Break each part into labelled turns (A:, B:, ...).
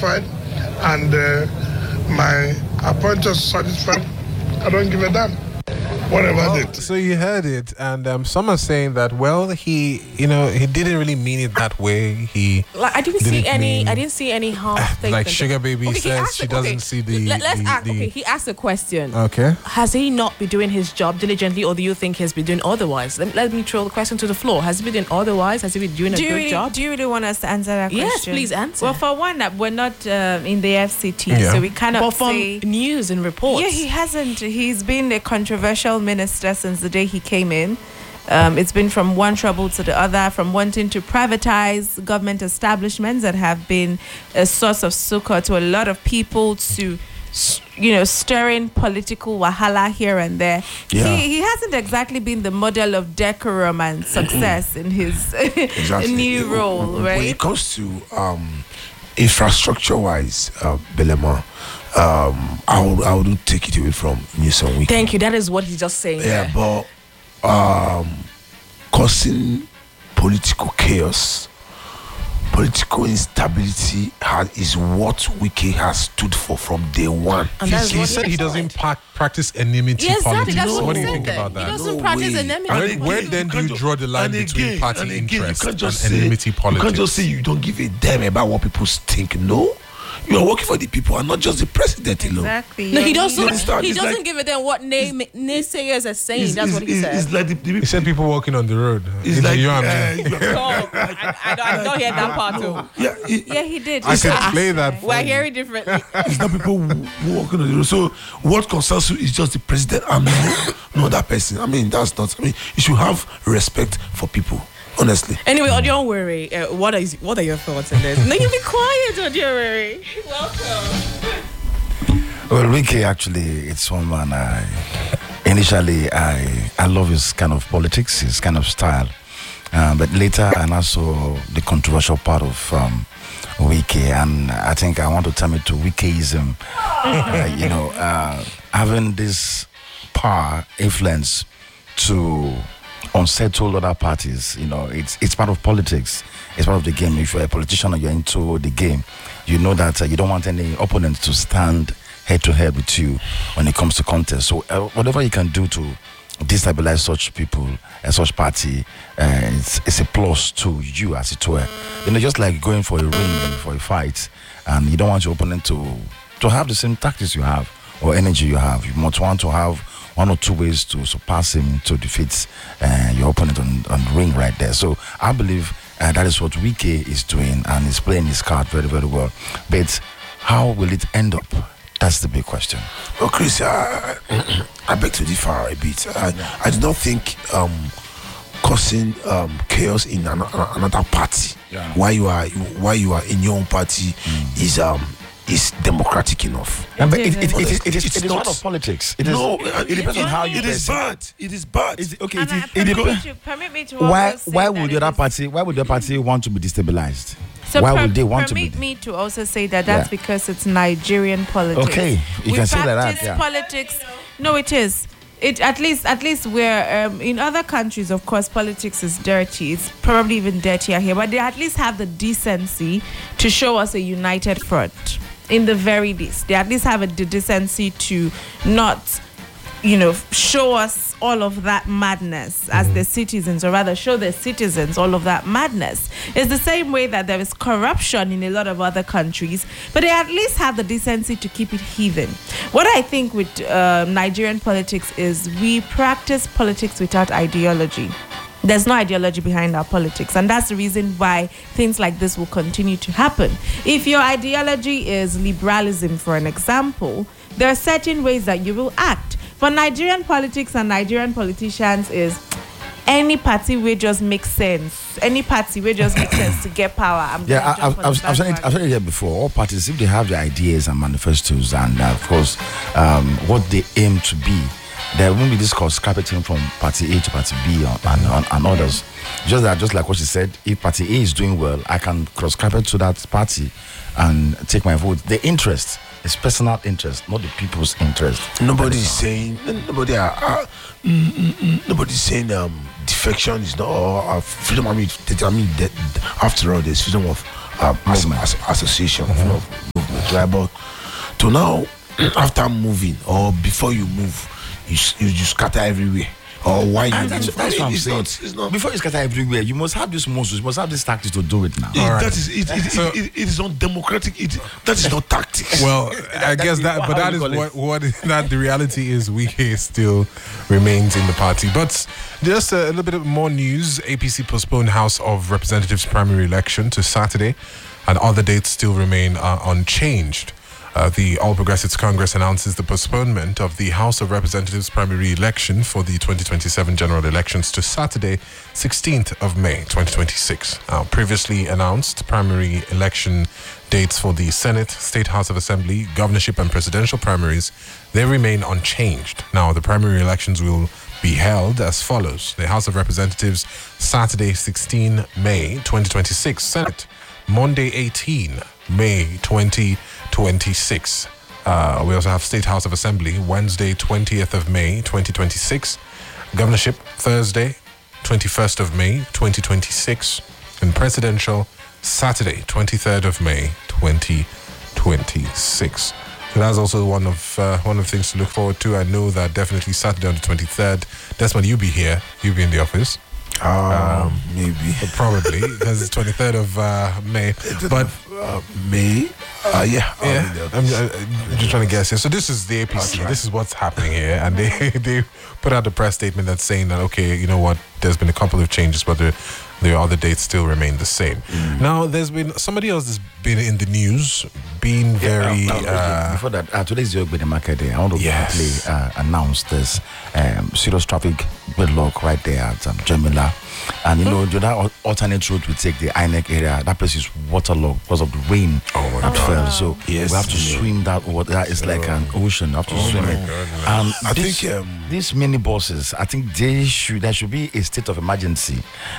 A: satisfied and my appointers satisfied, I don't give a damn. Whatever it.
B: So you heard it, and someone's saying that he didn't really mean it that way.
C: I didn't see any half thing.
B: Like Sugar Baby says, she doesn't see the.
C: Let's ask. Okay, he asked a question.
B: Okay.
C: Has he not been doing his job diligently, or do you think he's been doing otherwise? Let me throw the question to the floor. Has he been doing otherwise? Has he been doing a good job?
D: Do you really want us to answer that question?
C: Yes, please answer.
D: Well, for one, we're not in the FCT, so we cannot say.
C: From news and reports.
D: Yeah, he hasn't. He's been a controversial minister since the day he came in. It's been from one trouble to the other, from wanting to privatize government establishments that have been a source of succor to a lot of people, to stirring political wahala here and there.
E: Yeah.
D: He hasn't exactly been the model of decorum and success in his new role, right?
E: When it comes to infrastructure-wise, Belema, I wouldn't take it away from Nyesom Wike.
C: Thank you. That is what he's just saying.
E: Yeah, but causing political chaos, political instability is what Wike has stood for from day one.
B: He said he doesn't practice enmity politics.
C: That's
B: what do you
C: he
B: think
C: said.
B: about that?
C: He doesn't practice enmity.
B: Where then do you draw the line between party interest and enmity politics?
E: You can't just say you don't give a damn about what people think. No. You are working for the people and not just the president alone.
D: Exactly.
C: No, he doesn't.
E: He
C: doesn't give a damn what naysayers are saying. That's what he said.
E: It's like
B: he said people walking on the road.
E: It's like
C: I don't hear that part too.
D: Yeah, he did.
B: I can play that.
C: We're hearing differently.
E: It's not people who walking on the road. So what concerns you is just the president and no other person. I mean, that's not. I mean, you should have respect for people. Honestly.
C: Anyway, Odionwere, what are your thoughts on this? No, you be quiet, Odionwere. Welcome.
F: Well, Wike, actually, it's one man. Initially, I love his kind of politics, his kind of style. But later, I now saw the controversial part of Wike, and I think I want to turn it to Wikeism. Having this power, influence to unsettle other parties, it's part of politics. It's part of the game. If you're a politician and you're into the game, you know that you don't want any opponent to stand head to head with you when it comes to contest. So whatever you can do to destabilize such people, such party, it's a plus to you, as it were. Just like going for a ring, for a fight, and you don't want your opponent to have the same tactics you have or energy you have. You must want to have one or two ways to surpass him, to defeat your opponent on the ring right there. So I believe that is what Wike is doing, and he's playing his card very, very well. But how will it end up? That's the big question.
E: Well, Chris, I beg to differ a bit. I do not think causing chaos in another party while you are in your own party is democratic enough.
F: But it is not of politics. It depends on how you.
E: It is bad. It is bad.
D: Permit me to
F: why would the party want to be destabilized?
D: So
F: why would they want to be?
D: Permit me to also say that's because it's Nigerian politics.
F: Okay, you can say that.
D: We practice politics. No, it is. At least we're in other countries, of course, politics is dirty. It's probably even dirtier here, but they at least have the decency to show us a united front. In the very least, they at least have the decency to not, show us all of that madness as their citizens, or rather show their citizens all of that madness. It's the same way that there is corruption in a lot of other countries, but they at least have the decency to keep it heathen. What I think with Nigerian politics is we practice politics without ideology. There's no ideology behind our politics, and that's the reason why things like this will continue to happen. If your ideology is liberalism, for an example, there are certain ways that you will act. For Nigerian politics and Nigerian politicians is any party will just make sense. Any party will just make sense to get power.
F: I've said it here before. All parties, if they have their ideas and manifestos, and of course, what they aim to be, there won't be this cross-carpeting from party A to party B and others. Just like what she said, if party A is doing well, I can cross-carpet to that party and take my vote. The interest is personal interest, not the people's interest.
E: Nobody's saying defection is not freedom. After all, there's freedom of association, of right? But to now, after moving or before you move, you scatter everywhere. Or why you
F: that's what I'm saying.
E: It's not.
F: Before you scatter everywhere, you must have these muscles, you must have these tactics to do it now.
E: It is not democratic. That is not tactics.
B: Well, I guess that, but that is what that the reality is. Wike still remains in the party. But just a little bit of more news. APC postponed House of Representatives primary election to Saturday, and other dates still remain unchanged. The All Progressives Congress announces the postponement of the House of Representatives primary election for the 2027 general elections to Saturday, 16th of May, 2026. Previously announced primary election dates for the Senate, State House of Assembly, governorship and presidential primaries, they remain unchanged. Now, the primary elections will be held as follows. The House of Representatives, Saturday, 16 May, 2026. Senate, Monday, 18 May, 2026. We also have State House of Assembly, Wednesday, 20th of May, 2026. Governorship, Thursday, 21st of May, 2026. And presidential, Saturday, 23rd of May, 2026. So that's also one of the things to look forward to. I know that definitely Saturday on the 23rd, Desmond, you'll be here. You'll be in the office.
E: Maybe.
B: Probably, because it's 23rd of May. But
E: May? Yeah.
B: I'm just trying to guess here. So this is the APC. Right. This is what's happening here. And they put out a press statement that's saying that, okay, you know what, there's been a couple of changes, but the other dates still remain the same. Now, there's been somebody else that's been in the news, being very...
F: before that, today's your the market day. I want to quickly announce this serious traffic gridlock right there at Jamila. And you know, the other alternate route we take, the INEC area, that place is waterlogged because of the rain that fell. So we have to swim that water. It's like an ocean. You have to swim it. And I think these mini buses, I think there should be a state of emergency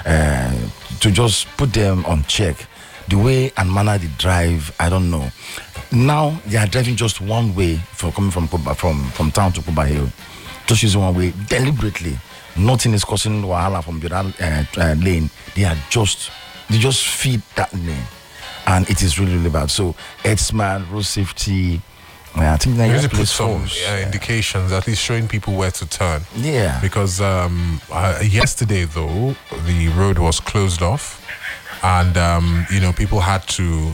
F: to just put them on check. The way and manner they drive, I don't know. Now they are driving just one way coming from town to Kuba Hill. Just using one way deliberately. Nothing is causing wahala from the other lane. They just feed that lane, and it is really, really bad. So, Edsman, road safety, I think they
B: need to put some indications, at least showing people where to turn.
F: Yeah.
B: Because yesterday, though, the road was closed off, and people had to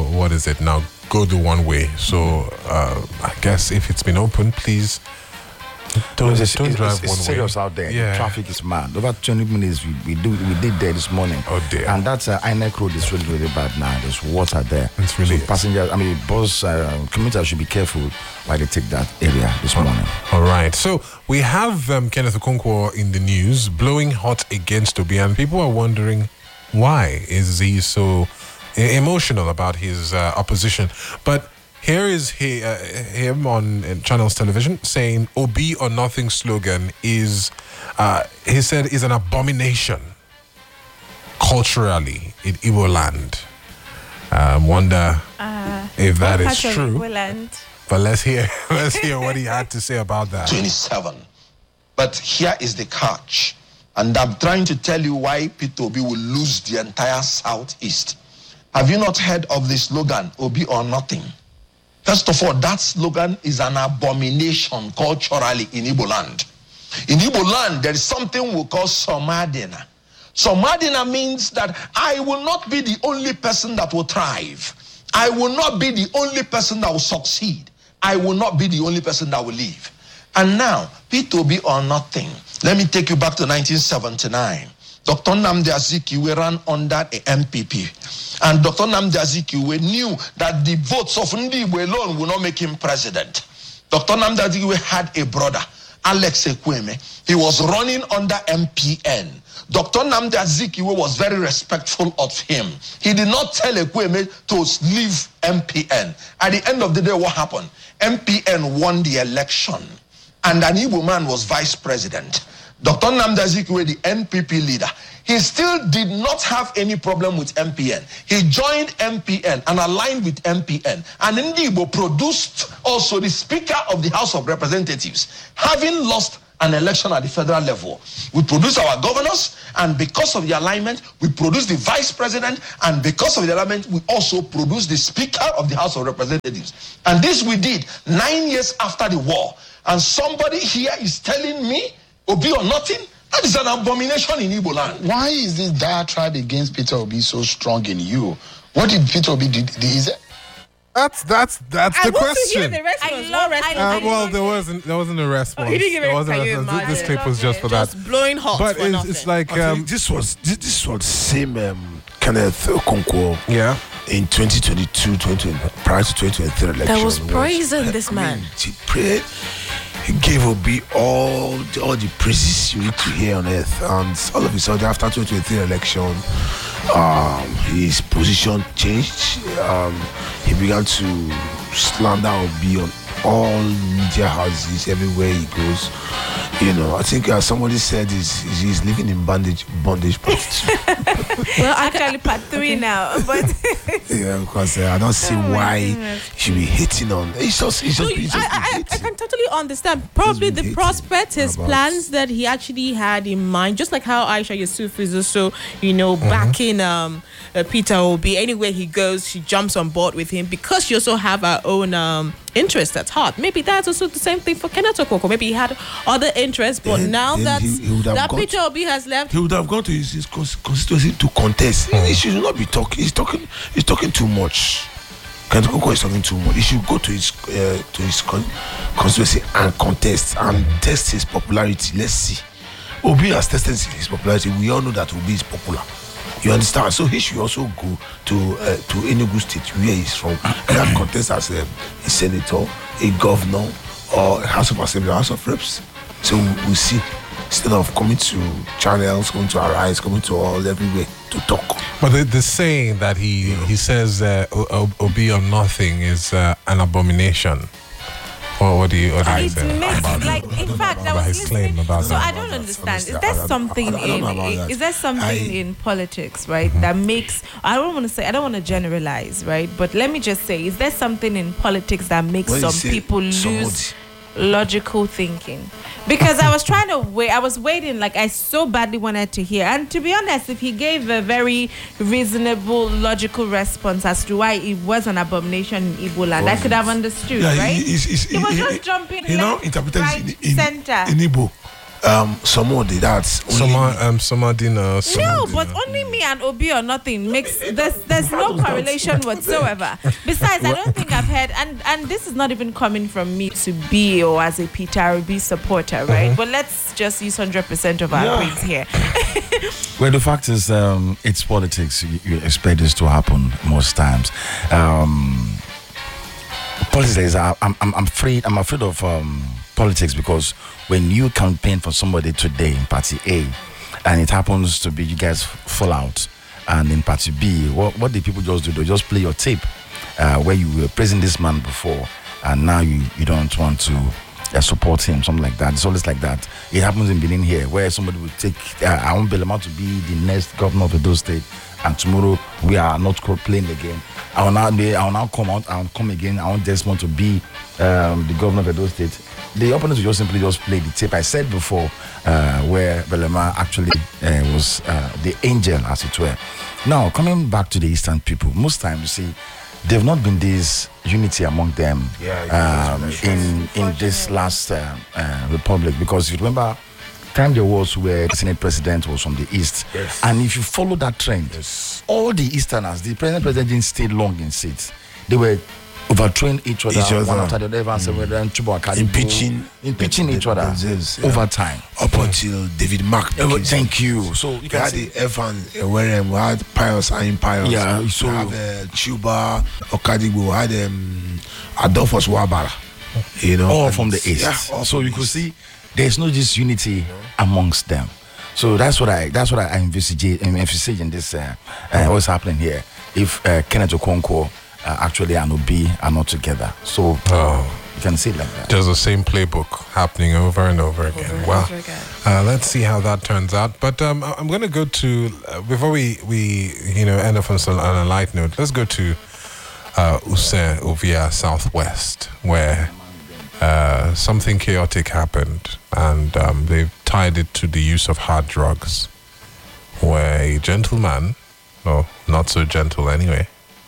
B: go the one way. So, I guess if it's been open, please. Don't drive one
F: serious
B: way.
F: Out there.
B: Yeah.
F: The traffic is mad. Over 20 minutes we did there this morning.
B: Oh dear.
F: And that's INEC road is really, really bad now. There's water there.
B: It's really
F: so passengers, bus commuters should be careful while they take that area this morning.
B: All right. So we have Kenneth Okonkwo in the news, blowing hot against Obi, and people are wondering why is he so emotional about his opposition. But here is him on Channels Television saying Obi or nothing slogan is, he said, is an abomination culturally in Igbo land. Wonder if that is true. But let's hear what he had to say about that.
G: 27. But here is the catch. And I'm trying to tell you why Peter Obi will lose the entire Southeast. Have you not heard of the slogan, Obi or nothing? First of all, that slogan is an abomination culturally in Igbo land. In Igbo land, there is something we call Somadina. Somadina means that I will not be the only person that will thrive. I will not be the only person that will succeed. I will not be the only person that will live. And now, P2B or nothing. Let me take you back to 1979. Dr. Nnamdi Azikiwe ran under a MPP. And Dr. Nnamdi Azikiwe knew that the votes of Ndi Igbo alone will not make him president. Dr. Nnamdi Azikiwe had a brother, Alex Ekweme. He was running under MPN. Dr. Nnamdi Azikiwe was very respectful of him. He did not tell Ekweme to leave MPN. At the end of the day, what happened? MPN won the election. And an Igbo man was vice president. Dr. Nnamdi Azikiwe, the NPP leader, he still did not have any problem with MPN. He joined MPN and aligned with MPN. And Ndi Igbo produced also the Speaker of the House of Representatives. Having lost an election at the federal level. We produce our governors, and because of the alignment, we produce the vice president, and because of the alignment, we also produce the speaker of the House of Representatives. And this we did 9 years after the war. And somebody here is telling me, Obi or nothing? That is an abomination in Igbo land.
H: Why is this diatribe against Peter Obi so strong in you? What did Peter Obi do? Is it?
B: That's the question.
C: Well,
B: there wasn't a response.
C: Oh, he didn't give
B: there
C: it.
B: wasn't
C: Can
B: a
C: you
B: response. This
C: imagine?
B: clip was just for that.
C: Just blowing hot.
B: But
C: for nothing.
B: it's like
E: this was same Kenneth Okonkwo.
B: Yeah.
E: In 2022, prior to 2023 election.
C: That was praising this man.
E: He prayed. He gave Obi all the praises you need to hear on earth, and all of a sudden, after 2023 election, his position changed. He began to slander Obi on all media houses everywhere he goes. You know, I think somebody said he's living in bondage part 2.
D: Well, actually part 3 now, but
E: yeah, because I don't see why he should be hating on.
C: I can totally understand. Probably the prospect, his plans that he actually had in mind, just like how Aisha Yusuf is also, backing Peter Obi. Anywhere he goes, she jumps on board with him because she also have her own interest at heart. Maybe that's also the same thing for Kenneth Okonkwo. Maybe he had other interests, but now that Peter Obi has left,
E: he would have gone to his constituency to contest. He should not be talking. He's talking too much. Kenneth Okonkwo is talking too much. He should go to his constituency and contest and test his popularity. Let's see. Obi has tested his popularity. We all know that Obi is popular. You understand? So he should also go to Enugu State, where he's from, and contest as a senator, a governor, or a House of Assembly, House of Reps. So we'll see. Instead of coming to channels, coming to Arise, coming to all everywhere to talk.
B: But the saying that he says Obi or nothing is an abomination. What do you say?
D: In fact, I was listening. So I don't understand. Is there something in politics, right, that makes? I don't want to generalize, right? But let me just say, is there something in politics that makes some people lose logical thinking? Because I was trying to wait. I was waiting, like I so badly wanted to hear. And to be honest, if he gave a very reasonable, logical response as to why it was an abomination in Igbo land, I could have understood, right? He was just jumping left, right, center.
E: In Igbo. Somebody that's
D: no, but only me and Obi or nothing makes there's no correlation whatsoever. Besides, I don't think I've heard, and this is not even coming from me to be or as a Peter Obi supporter, right? But let's just use 100% of our brains here.
F: Well, the fact is, it's politics. You expect this to happen most times. Politics. I'm afraid of politics because when you campaign for somebody today in Party A, and it happens to be you guys fall out, and in Party B, what the people just do? They just play your tape where you were praising this man before, and now you don't want to support him, something like that. It's always like that. It happens in Benin here, where somebody will take I want Belema to be the next governor of Edo State, and tomorrow we are not playing the game. I will now come out and come again. I want Desmond to be the governor of Edo State. The opponents will simply play the tape I said before, where Belema actually was the angel, as it were. Now, coming back to the Eastern people, most times you see they've not been this unity among them in this last republic, because you remember time there was where the Senate president was from the East, and if you follow that trend, all the Easterners, the president didn't stay long in seats. They were overthrowing each other one after the other, impeaching each other over time
E: up until David Mark.
F: Thank you. So you
E: had the Evan Werem, we had Pius and Pius.
F: Yeah, so
E: we have Chuba Okadigbo, we had Adolphus Wabara. You know,
F: all from the East.
E: Yeah,
F: so you could see there's no this unity amongst them. So that's what I envisage in this what's happening here. If Kenneth Okonkwo actually and Obi are not together, so you can see it like that.
B: Just the same playbook happening over and over again. Wow. Let's see how that turns out. But I'm going to go to before we end off on a light note. Let's go to Use Ovia Southwest, where something chaotic happened, and they've tied it to the use of hard drugs, where a gentleman, no, not so gentle anyway,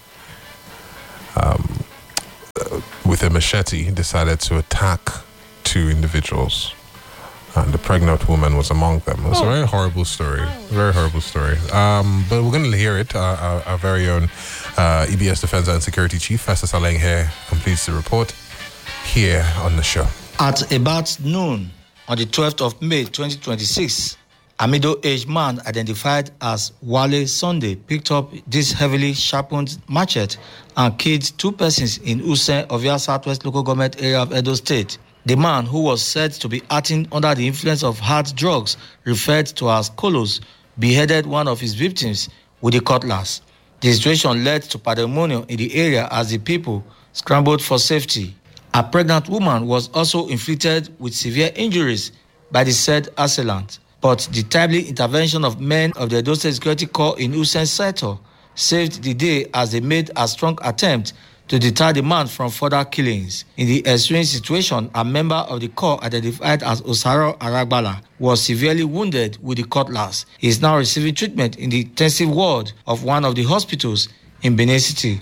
B: with a machete decided to attack 2 individuals, and the pregnant woman was among them. It's a very horrible story, very horrible story. But we're going to hear it. Our very own EBS Defense and Security Chief, Festus Aleng here, completes the report here on the show.
I: At about noon on the 12th of May 2026, a middle-aged man identified as Wale Sunday picked up this heavily sharpened machete and killed 2 persons in Usen, Ovia Southwest Local Government Area of Edo State. The man, who was said to be acting under the influence of hard drugs referred to as Kolos, beheaded one of his victims with a cutlass. The situation led to pandemonium in the area as the people scrambled for safety. A pregnant woman was also inflicted with severe injuries by the said assailant. But the timely intervention of men of the Edo State Security Corps in Usen sector saved the day as they made a strong attempt to deter the man from further killings. In the ensuing situation, a member of the corps identified as Osaro Aragbala was severely wounded with the cutlass. He is now receiving treatment in the intensive ward of one of the hospitals in Benin City.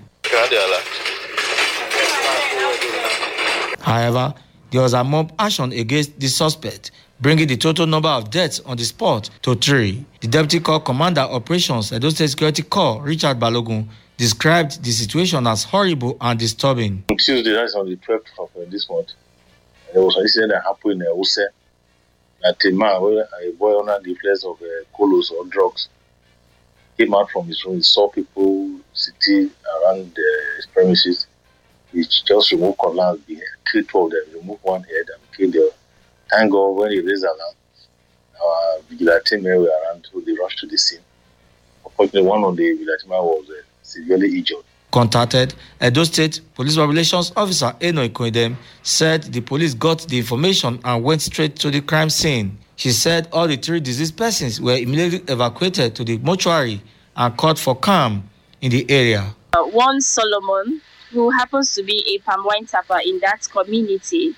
I: However, there was a mob action against the suspect, bringing the total number of deaths on the spot to 3. The Deputy Corps Commander Operations, Edo State Security Corps, Richard Balogun, described the situation as horrible and disturbing.
J: On Tuesday, that's on the 12th of this month, there was an incident that happened in Use that a man, a boy under the influence of colos or drugs, came out from his room. He saw people sitting around his premises. He just removed cutlass, killed 2 of them, removed one head and killed the other. Thank God, when he raised alarm, our vigilante men were around, so they rushed to the scene. Unfortunately, one of the vigilante men was severely injured.
I: Contacted, Edo State Police Relations Officer Eno Ikoidem said the police got the information and went straight to the crime scene. She said all the 3 deceased persons were immediately evacuated to the mortuary and called for calm in the area.
K: One Solomon, who happens to be a palm wine tapper in that community,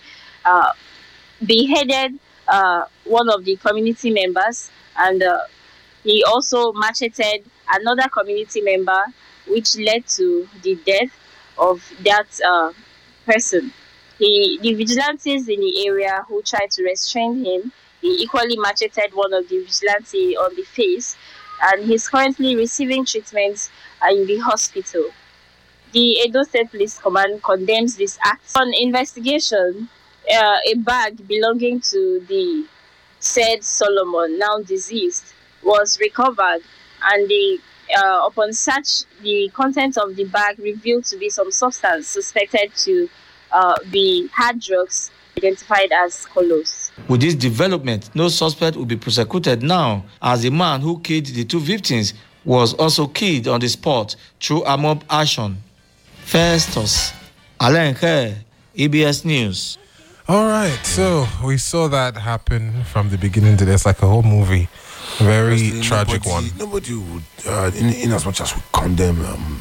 K: beheaded one of the community members, and he also macheted another community member, which led to the death of that person. The vigilantes in the area who tried to restrain him, he equally macheted one of the vigilantes on the face, and he's currently receiving treatment in the hospital. The Edo State Police Command condemns this act. On investigation, a bag belonging to the said Solomon, now deceased, was recovered, and upon search, the contents of the bag revealed to be some substance suspected to be hard drugs identified as Kolos.
I: With this development, no suspect will be prosecuted now, as the man who killed the 2 victims was also killed on the spot through a mob action. Festus Alenke, EBS News.
B: All right, so we saw that happen from the beginning to this, like a whole movie. Very tragic one.
E: Nobody would, in as much as we condemn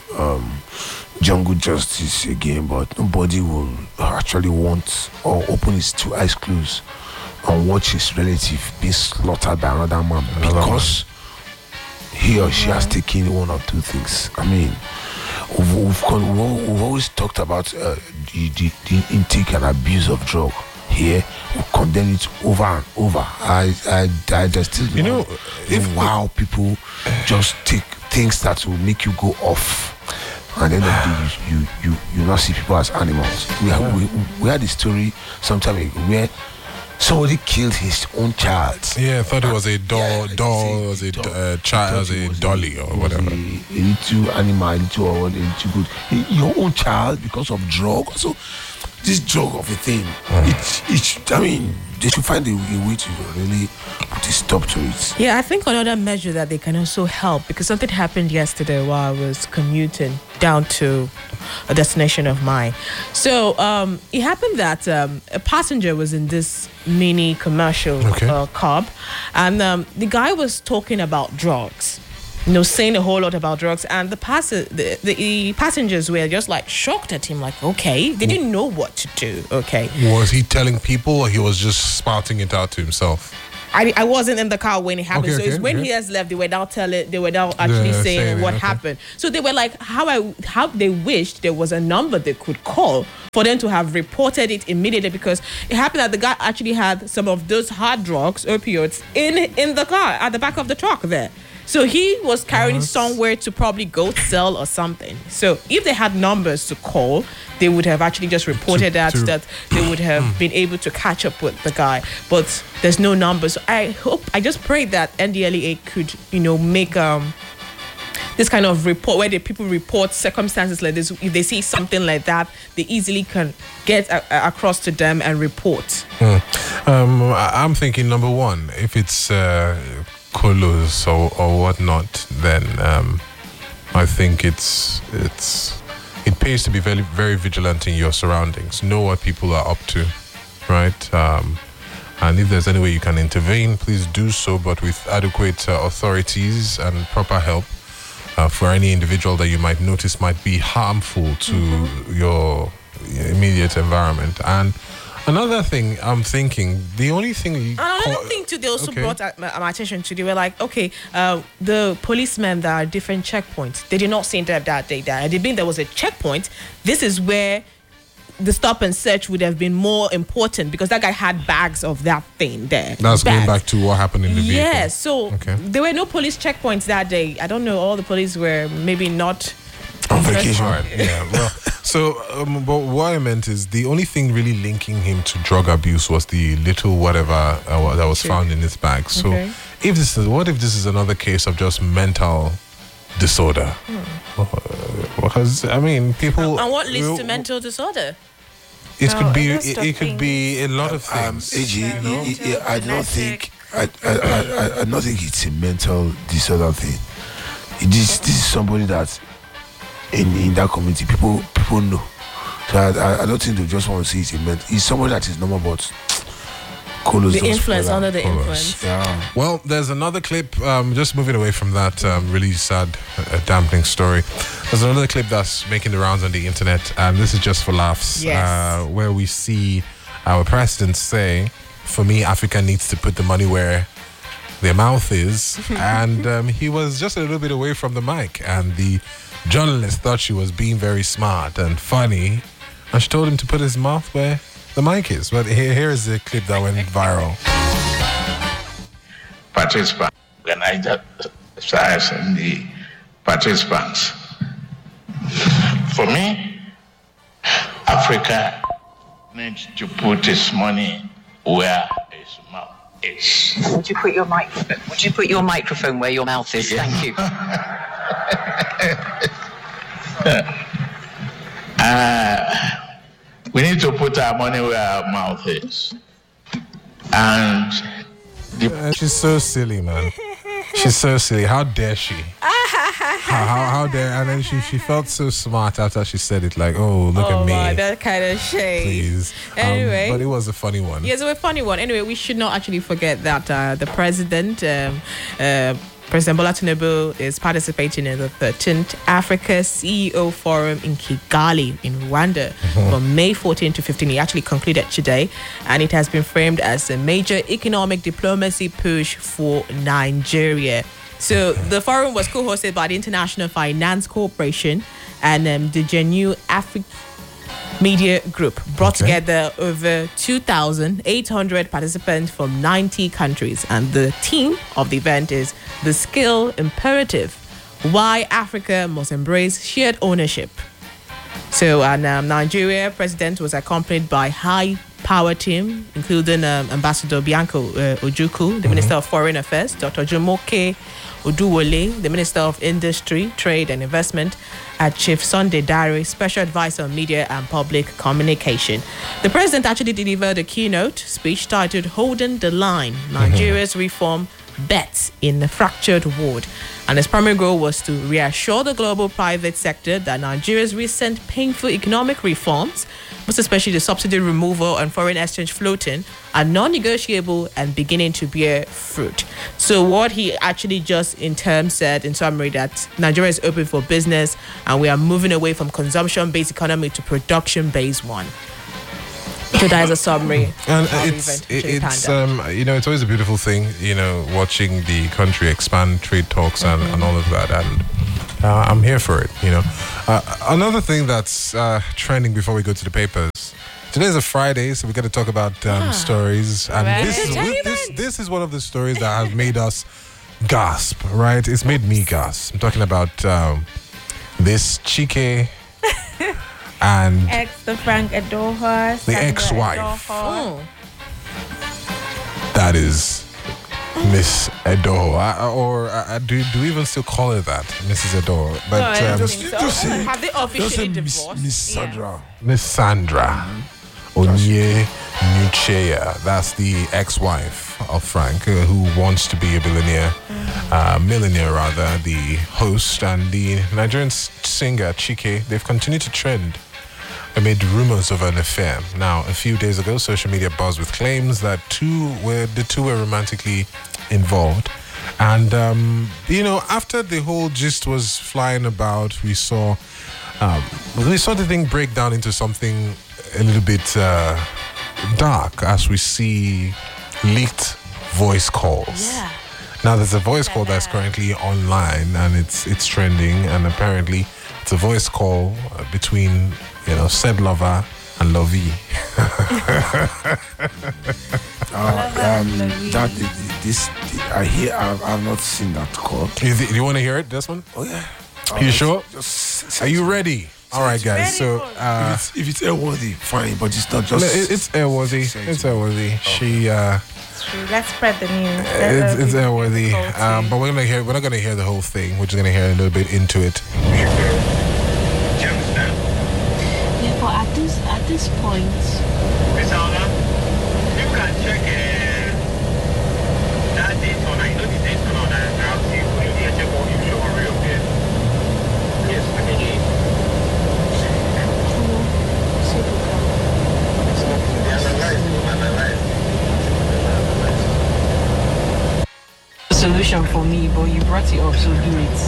E: jungle justice again, but nobody will actually want or open his 2 eyes closed and watch his relative be slaughtered by another man because he or she has taken 1 or 2 things. I mean, we've always talked about the intake and abuse of drug. Here, we condemn it over and over. I just still, wow, people just take things that will make you go off, and then you not see people as animals. We had a story sometime ago where somebody killed his own child.
B: Yeah, I thought it was a child, a dolly or whatever.
E: A little animal, a little good. Your own child because of drug. So this drug of a thing, I mean, they should find a way to really put a stop to it.
C: Yeah, I think another measure that they can also help, because something happened yesterday while I was commuting down to a destination of mine. So it happened that a passenger was in this mini commercial cab, and the guy was talking about drugs. saying a whole lot about drugs, and the passengers were just like shocked at him, like, okay, they didn't know what to do. Okay,
B: was he telling people, or he was just spouting it out to himself?
C: I wasn't in the car when it happened, so it's when he has left. They were now actually saying what happened. So they were like, how they wished there was a number they could call for them to have reported it immediately, because it happened that the guy actually had some of those hard drugs, opioids, in the car at the back of the truck there. So he was carrying somewhere to probably go sell or something. So if they had numbers to call, they would have actually just reported that they would have been able to catch up with the guy. But there's no numbers. So I just pray that NDLEA could, make this kind of report where people report circumstances like this. If they see something like that, they easily can get across to them and report.
B: I'm thinking, number one, if it's colos or whatnot, then I think it pays to be very, very vigilant in your surroundings. Know what people are up to, right? And if there's any way you can intervene, please do so, but with adequate authorities and proper help for any individual that you might notice might be harmful to your immediate environment. And another thing I'm thinking, the only thing...
C: Another thing too, they also brought my attention to, they were like, the policemen that are different checkpoints, they did not see that day that. Had it been there was a checkpoint, this is where the stop and search would have been more important, because that guy had bags of that thing there.
B: That's going back to what happened in the vehicle.
C: Yeah, so there were no police checkpoints that day. I don't know, all the police were maybe not...
E: on vacation.
B: Yeah, well, so but what I meant is the only thing really linking him to drug abuse was the little whatever that was found in his bag. So what if this is another case of just mental disorder? Because people.
C: And what leads to mental disorder?
B: It could be a lot of things.
E: I don't think it's a mental disorder thing. This is somebody that in that community people know. So I don't think they just want to see it. It's somebody that is normal, but
C: the influence, under the influence.
E: Yeah.
B: Well, there's another clip, just moving away from that really sad, dampening story. There's another clip that's making the rounds on the internet, and this is just for laughs, where we see our president say, for me, Africa needs to put the money where their mouth is. And he was just a little bit away from the mic, and the journalist thought she was being very smart and funny, and she told him to put his mouth where the mic is. But here is the clip that went viral.
L: Participants, organizers and the participants. For me, Africa needs to put its money where its mouth is.
M: Would you put your microphone where your mouth is?
L: Yeah.
M: Thank you.
L: We need to put our money where our mouth is. And
B: she's so silly, man. She's so silly. How dare she? How dare? And then she felt so smart after she said it. Like, oh, look at me.
C: Oh, that kind of shade.
B: Please.
C: Anyway,
B: but it was a funny one.
C: Yes, it was a funny one. Anyway, we should not actually forget that the president. President Bola Tinubu is participating in the 13th Africa CEO Forum in Kigali, in Rwanda, from May 14 to 15. It actually concluded today, and it has been framed as a major economic diplomacy push for Nigeria. So the forum was co-hosted by the International Finance Corporation and the Genuine Africa Media Group, brought together over 2,800 participants from 90 countries. And the theme of the event is the skill imperative, why Africa must embrace shared ownership. So, Nigeria president was accompanied by high power team, including Ambassador Bianco Ojukwu, the Minister of Foreign Affairs, Dr. Jumoke Oduwole, the Minister of Industry, Trade and Investment, and Chief Sunday Dare, Special Advisor on Media and Public Communication. The president actually delivered a keynote speech titled Holding the Line, Nigeria's Reform Bets in a Fractured World. And his primary goal was to reassure the global private sector that Nigeria's recent painful economic reforms most especially the subsidy removal and foreign exchange floating, are non-negotiable and beginning to bear fruit. So what he actually just in terms said, in summary, that Nigeria is open for business and we are moving away from consumption-based economy to production-based one. So that is a summary.
B: And it's it's always a beautiful thing, watching the country expand trade talks and all of that. And I'm here for it, Another thing that's trending before we go to the papers. Today's a Friday, so we're going to talk about stories. And this is one of the stories that has made us gasp, right? It's made me gasp. I'm talking about this Chike and
D: the Frank Edoha,
B: the ex-wife. That is Miss Edoho, or do we even still call her that, Mrs. Edoho? But
C: have they officially divorced?
E: Miss Sandra.
B: Miss Sandra Onye Nucheya. That's the ex-wife of Frank, who wants to be a millionaire rather. The host and the Nigerian singer Chike, they've continued to trend amid rumors of an affair. Now, a few days ago, social media buzzed with claims that the two were romantically involved. And, after the whole gist was flying about, we saw the thing break down into something a little bit dark as we see leaked voice calls.
C: Yeah.
B: Now, there's a voice call that's currently online and it's trending, and apparently it's a voice call between said lover and lovey.
E: I've not seen that call.
B: Do you want to hear it, Desmond?
E: Oh yeah.
B: You sure? Are you ready? All right, guys. So
E: if it's airworthy, fine, but it's not just.
B: It's airworthy. It's airworthy. She.
D: Let's spread the news.
B: It's airworthy. But we're not gonna hear the whole thing. We're just gonna hear a little bit into it.
N: Yeah, but at this point,
O: Miss Anna, you can check that date on. I know the date on that. I'll see who you check on you show on real bit. Yes, I can hear.
N: a solution for me, but you brought it up, so do it.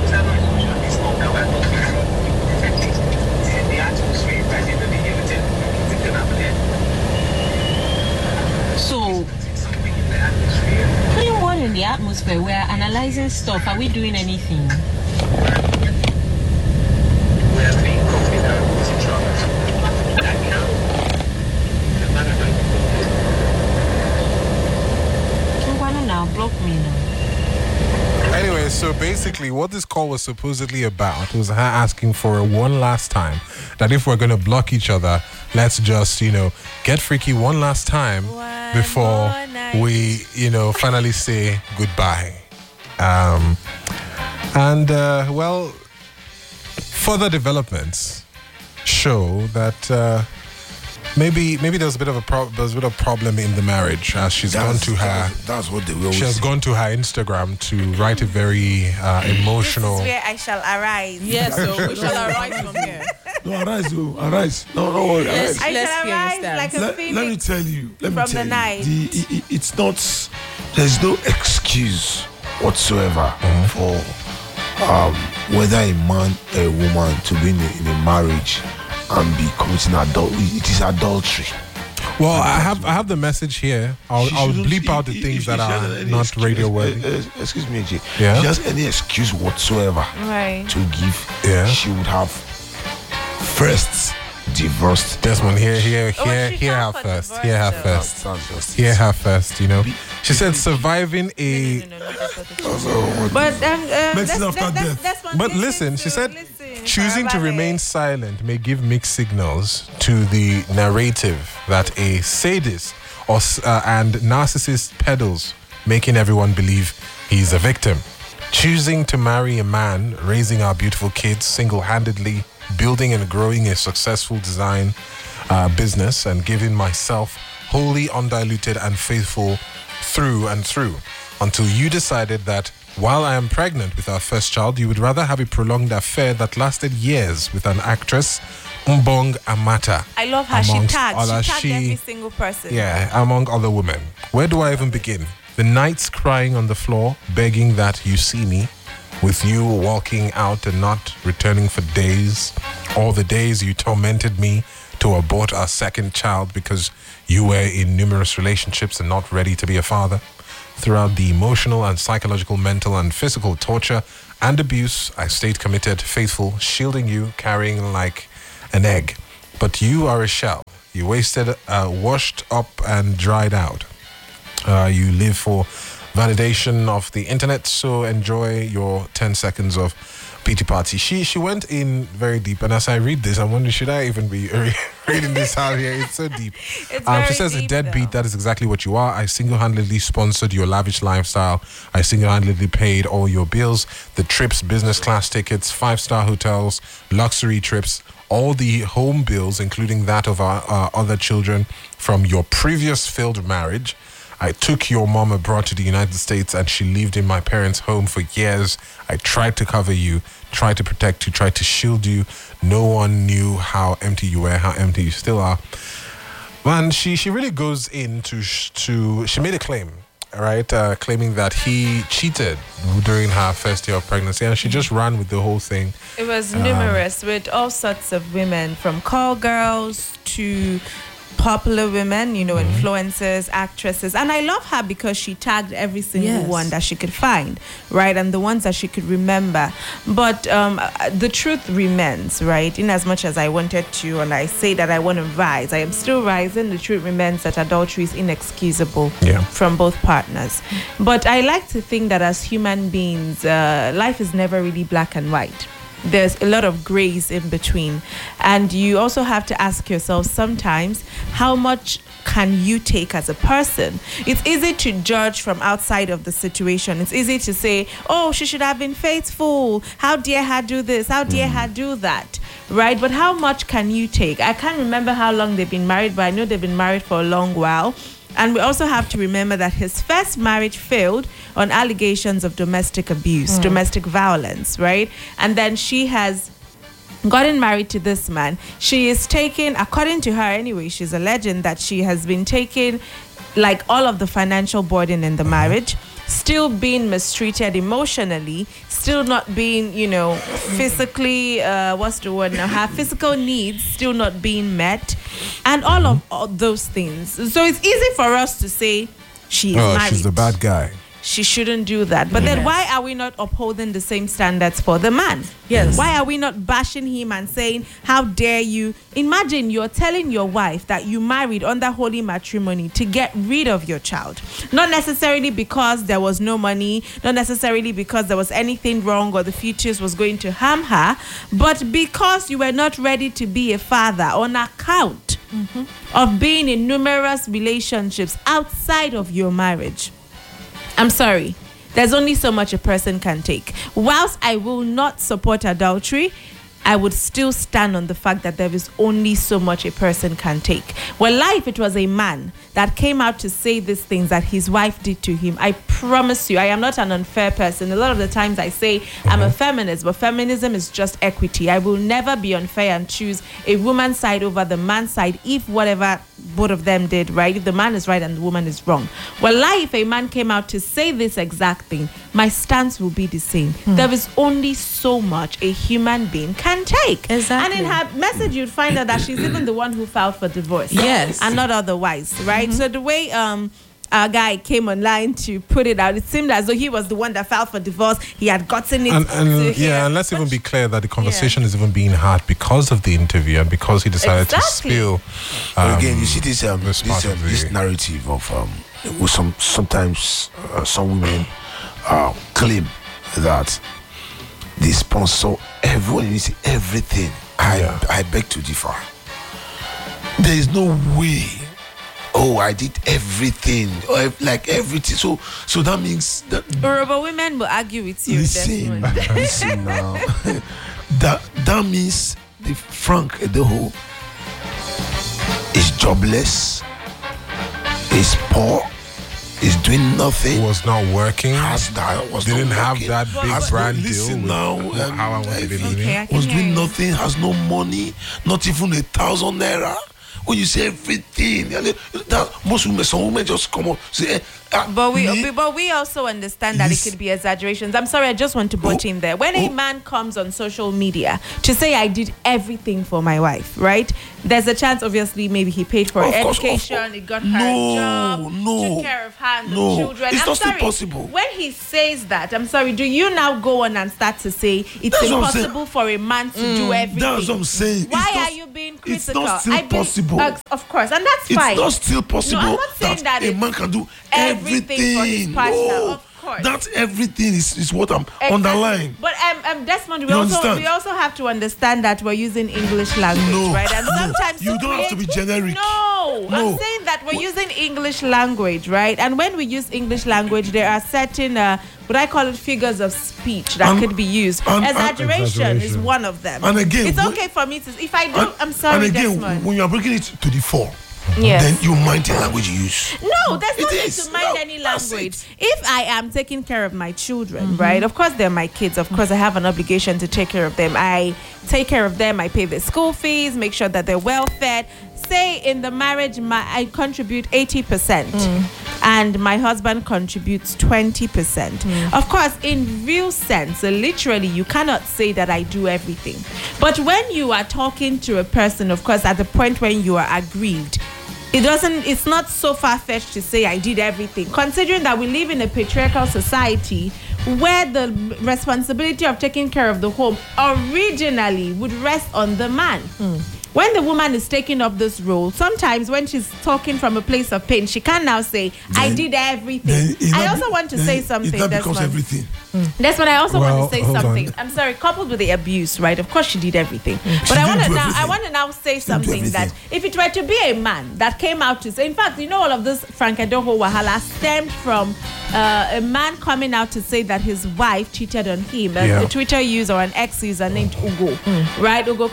N: So, putting one in the atmosphere, we're analyzing stuff. Are we doing anything? Now, block me now.
B: Anyway, so basically what this call was supposedly about was her asking for a one last time, that if we're going to block each other, let's just, get freaky one last time before we, finally say goodbye. Further developments show that maybe there's a bit of a problem in the marriage, as she's gone to her.
E: That's what they will.
B: She has gone to her Instagram to write a very emotional.
D: This is where I shall arise.
C: Yes, so we shall arise from here.
E: No, arise. No worry.
C: Yes,
E: arise.
D: I shall arise like a phoenix.
E: Let me tell you.
D: From the night.
E: It's not. There's no excuse whatsoever for whether a man or a woman to be in a marriage and be committing adultery. It is adultery.
B: Well, I have the message here. I'll bleep out the things that are not radio worthy.
E: Excuse me, Jay.
B: Yeah.
E: If she has any excuse whatsoever
D: to
E: give, she would have first divorced.
B: Desmond, hear her first. Hear her first. Hear her first. She said surviving a. But listen, she said choosing to remain silent may give mixed signals to the narrative that a sadist and narcissist peddles, making everyone believe he's a victim. Choosing to marry a man, raising our beautiful kids single-handedly, building and growing a successful design business, and giving myself wholly undiluted and faithful through and through, until you decided that while I am pregnant with our first child, you would rather have a prolonged affair that lasted years with an actress Mbong Amata.
D: I love her. She
B: amongst
D: tagged
B: other-
D: every single person.
B: Yeah, among other women. Where do I even begin? The nights crying on the floor, begging that you see me, with you walking out and not returning for days. All the days you tormented me to abort our second child because you were in numerous relationships and not ready to be a father. Throughout the emotional and psychological, mental and physical torture and abuse, I stayed committed, faithful, shielding you, carrying like an egg. But you are a shell. You wasted, washed up and dried out. You live for validation of the internet, so enjoy your 10 seconds of pity party. She went in very deep, and as I read this, I'm wondering, should I even be reading this out here? It's so deep. She says, a deadbeat, that is exactly what you are. I single-handedly sponsored your lavish lifestyle. I single-handedly paid all your bills, the trips, business class tickets, 5-star hotels, luxury trips, all the home bills, including that of our other children from your previous failed marriage. I took your mom abroad to the United States and she lived in my parents' home for years. I tried to cover you, tried to protect you, tried to shield you. No one knew how empty you were, how empty you still are. Man, she really goes into she made a claim, right? Claiming that he cheated during her first year of pregnancy, and she just ran with the whole thing.
D: It was numerous, with all sorts of women, from call girls to popular women, influencers, actresses. And I love her because she tagged every single one that she could find, right? And the ones that she could remember. But the truth remains, right? In as much as I wanted to, and I say that I want to rise, I am still rising. The truth remains that adultery is inexcusable from both partners. But I like to think that as human beings, life is never really black and white. There's a lot of grays in between. And you also have to ask yourself sometimes, how much can you take as a person? It's easy to judge from outside of the situation. It's easy to say, oh, she should have been faithful. How dare her do this? How dare her do that? Right? But how much can you take? I can't remember how long they've been married, but I know they've been married for a long while. And we also have to remember that his first marriage failed on allegations of domestic abuse, domestic violence, right? And then she has gotten married to this man. She is taking, according to her anyway, she's alleging that she has been taking like all of the financial burden in the marriage, still being mistreated emotionally, still not being, physically, what's the word now? Her physical needs still not being met, and all of all those things. So it's easy for us to say she's married.
B: She's the bad guy.
D: She shouldn't do that. But then why are we not upholding the same standards for the man?
C: Yes.
D: Why are we not bashing him and saying, how dare you? Imagine you're telling your wife that you married under holy matrimony to get rid of your child. Not necessarily because there was no money, not necessarily because there was anything wrong or the fetus was going to harm her, but because you were not ready to be a father on account of being in numerous relationships outside of your marriage. I'm sorry. There's only so much a person can take. Whilst I will not support adultery, I would still stand on the fact that there is only so much a person can take. Well, if it was a man that came out to say these things that his wife did to him, I promise you, I am not an unfair person. A lot of the times I say I'm a feminist, but feminism is just equity. I will never be unfair and choose a woman's side over the man's side if whatever both of them did, right? If the man is right and the woman is wrong. Well, if a man came out to say this exact thing, my stance will be the same. There is only so much a human being can take.
C: Exactly.
D: And in her message, you'd find out that she's even the one who filed for divorce.
C: Yes.
D: And not otherwise, right? So the way our guy came online to put it out, it seemed as though he was the one that filed for divorce. He had gotten it.
B: And let's even be clear that the conversation is even being had because of the interview and because he decided to spill.
E: Again, you see this narrative of sometimes some women claim that they sponsor everyone, you see everything. I beg to differ. There is no way. Oh, I did everything, like everything. So that means that
D: Yoruba women will argue with you.
E: Listen now. that means the Frank Edoho is jobless, is poor, is doing nothing.
B: Was not working.
E: Didn't
B: have that big brand deal.
E: Now,
B: how I want to be living.
E: Was doing nothing. Has no money. Not even 1,000 naira. When you say everything, that most women, some women just come up say.
D: But we also understand that it could be exaggerations. I'm sorry, I just want to butt in there. When a man comes on social media to say I did everything for my wife, right? There's a chance, obviously, maybe he paid for her education, he got her a job, took care of her and the children.
E: It's not
D: sorry,
E: possible.
D: When he says that, I'm sorry, do you now go on and start to say it's impossible for a man to do everything?
E: That's what I'm saying.
D: Why are you being critical?
E: It's not still possible.
D: Of course, and that's fine.
E: It's not still possible
D: I'm not saying that
E: a man can do everything
D: for his partner. Of course.
E: That everything is what I'm underlying.
D: But Desmond, we also have to understand that we're using English language, right? And sometimes
E: you don't have to be generic.
D: No, I'm saying that we're using English language, right? And when we use English language, there are certain what I call it figures of speech that could be used. Exaggeration is one of them.
E: And again,
D: it's okay for me to if I do. I'm sorry,
E: and again,
D: Desmond.
E: when you are breaking it to the fore.
D: Yes.
E: Then you mind the language you use.
D: No, there's no need to mind any language. If I am taking care of my children, right? Of course, they're my kids. Of course, I have an obligation to take care of them. I take care of them. I pay their school fees, make sure that they're well fed. Say in the marriage, I contribute 80%. And my husband contributes 20%. Of course, in real sense, literally, you cannot say that I do everything. But when you are talking to a person, of course, at the point when you are aggrieved, it's not so far-fetched to say I did everything, considering that we live in a patriarchal society where the responsibility of taking care of the home originally would rest on the man. When the woman is taking up this role, sometimes when she's talking from a place of pain, she can now say, I did everything. I also want to say something.
E: That becomes everything.
D: That's what I also want to say something. I'm sorry, coupled with the abuse, right? Of course she did everything. But I want to now say something that if it were to be a man that came out to say, in fact, all of this Frank Edoho Wahala stemmed from a man coming out to say that his wife cheated on him. A Twitter user or an ex user named Ugo, right? Ugo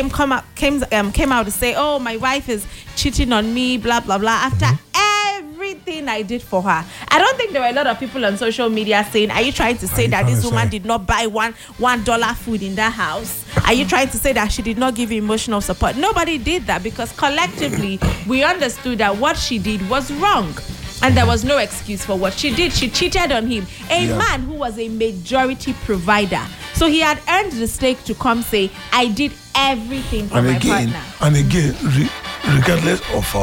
D: came out to say, oh, my wife is cheating on me, blah, blah, blah, after everything I did for her. I don't think there were a lot of people on social media saying, are you trying to say that this woman did not buy $1 food in that house? Are you trying to say that she did not give emotional support? Nobody did that because collectively we understood that what she did was wrong. And there was no excuse for what she did. She cheated on him. A man who was a majority provider. So he had earned the stake to come say, I did everything for my partner.
E: And again, regardless of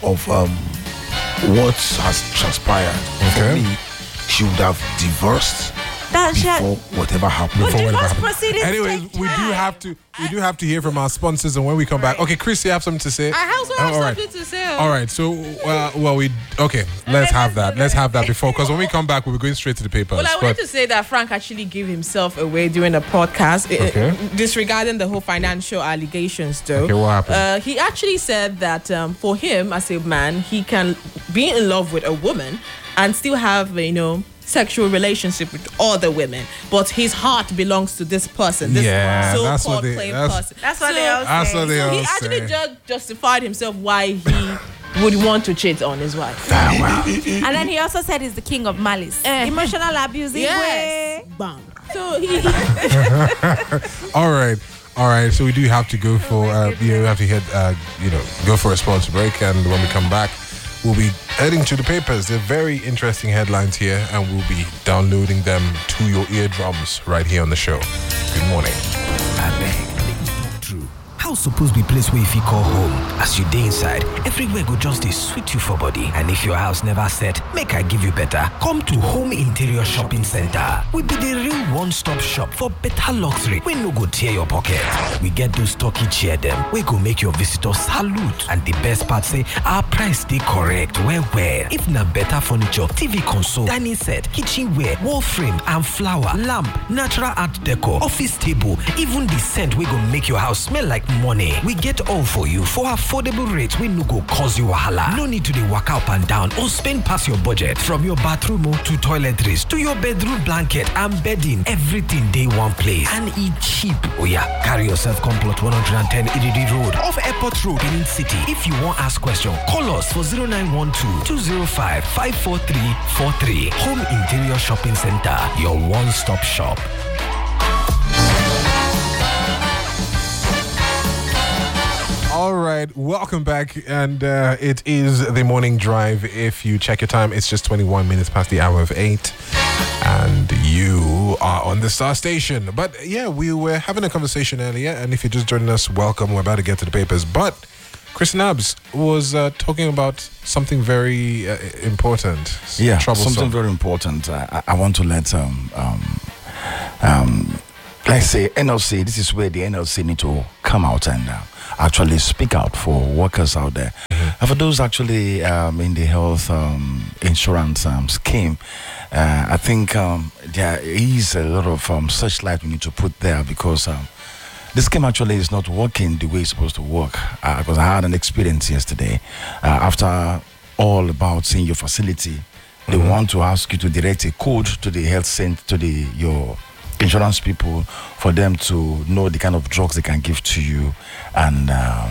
E: what has transpired, for me, she would have divorced before whatever happened.
B: Anyways, we do have to hear from our sponsors, and when we come back, okay, Chris, you have something to say?
C: I also have something to say.
B: All right, so let's have that. Let's have that before, because when we come back, we'll be going straight to the papers.
C: Well, I wanted to say that Frank actually gave himself away during the podcast, disregarding the whole financial allegations, though.
B: Okay, what happened?
C: He actually said that for him as a man, he can be in love with a woman and still have, sexual relationship with other women, but his heart belongs to this person, this so-called claimed person.
D: That's what they all say.
C: So he actually justified himself why he would want to cheat on his wife.
D: And then he also said he's the king of malice. Emotional abuse.
C: Yes. Bam. So he
B: All right. So we do have to go for we have to go for a sponsor break, and when we come back, we'll be heading to the papers. They're very interesting headlines here, and we'll be downloading them to your eardrums right here on the show. Good morning.
P: House suppose be place where if you call home. As you day inside, everywhere go just dey sweet you for body. And if your house never set, make I give you better. Come to Home Interior Shopping Center. We be the real one-stop shop for better luxury. We no go tear your pocket. We get those turkey chair them. We go make your visitors salute. And the best part say, our price stay correct. Well. If na better furniture, TV console, dining set, kitchenware, wall frame, and flower, lamp, natural art decor, office table, even the scent we go make your house smell like money. We get all for you for affordable rates wey no go cause you wahala. No need to dey waka up and down or spend pass your budget. From your bathroom to toiletries to your bedroom blanket and bedding, everything dey one place. And e cheap. Oya, carry yourself come plot 110 Ididi Road off Airport Road, Benin City. If you wan ask question, call us for 0912-205-54343. Home Interior Shopping Center, your one-stop shop.
B: All right, welcome back, and it is the morning drive. If you check your time, it's just 21 minutes past the hour of 8, and you are on the Star Station. But yeah, we were having a conversation earlier, and if you're just joining us, welcome. We're about to get to the papers, but Chris Nabbs was talking about something very important.
F: Yeah,
B: troublesome.
F: something very important. I want to let let's say NLC. This is where the NLC need to come out and actually speak out for workers out there. And for those actually in the health insurance scheme, I think there is a lot of searchlight we need to put there, because this scheme actually is not working the way it's supposed to work. Because I had an experience yesterday. After all about seeing your facility, they want to ask you to direct a code to the health center, to your insurance people, for them to know the kind of drugs they can give to you and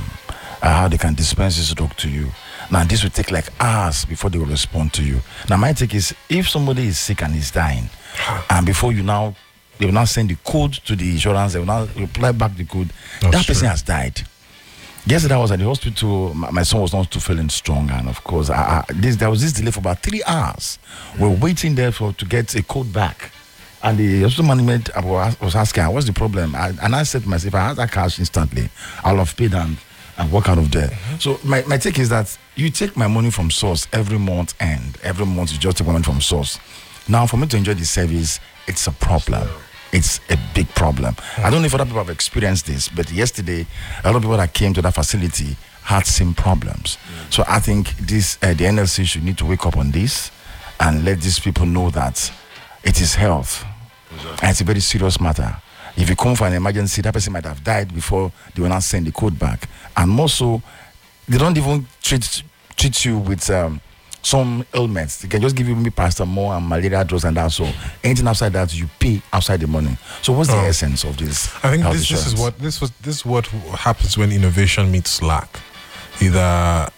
F: how they can dispense this drug to you. Now, this will take like hours before they will respond to you. Now, my take is, if somebody is sick and is dying, and before they will now send the code to the insurance, they will now reply back the code. That person has died. Yesterday, I was at the hospital. My son was not too feeling strong, and of course, there was this delay for about 3 hours. We're waiting there to get a code back. And the hospital management was asking, what's the problem? And I said to myself, if I had that cash instantly, I'll have paid and walk out of there. So my take is that you take my money from source every month, and every month you just take my money from source. Now, for me to enjoy the service, it's a problem. It's a big problem. I don't know if other people have experienced this, but yesterday, a lot of people that came to that facility had same problems. So I think the NLC should need to wake up on this and let these people know that it is health. And it's a very serious matter. If you come for an emergency, that person might have died before they will not send the code back. And more so, they don't even treat you with some ailments. They can just give you maybe paracetamol and malaria drugs and that. So anything outside that, you pay outside the money. So what's the essence of this?
B: I think this is what happens when innovation meets lack. Either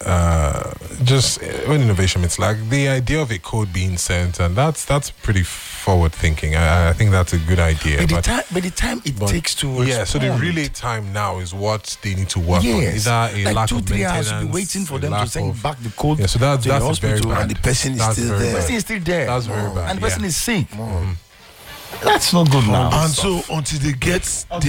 B: just when innovation meets lack, the idea of a code being sent, and that's pretty forward thinking. I think that's a good idea.
E: But the time it takes to respond.
B: So the relay time now is what they need to work on.
E: Yes.
B: Either a
E: like
B: lack
E: 2-3
B: of maintenance,
E: hours, you'll be waiting for them to send
B: of,
E: back the code.
B: Yeah, so that's
E: the hospital,
B: very bad.
E: and the person is still there.
F: The person is still there.
B: That's very bad.
F: And the person is sick. That's not good now.
E: And so until they get the